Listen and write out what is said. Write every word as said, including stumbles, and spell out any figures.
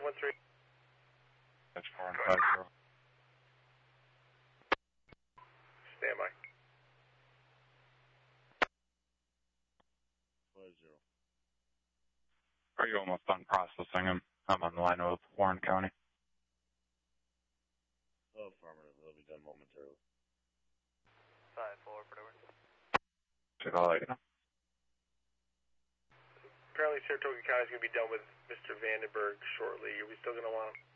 one three. That's four and five zero. Stand by. Five zero. Are you almost done processing him? I'm on the line with Warren County. Oh, affirmative. It'll be done momentarily. Five four, whatever. Should I let you know? Apparently Saratoga County is going to be done with Mister Vandenberg shortly. Are we still going to want him?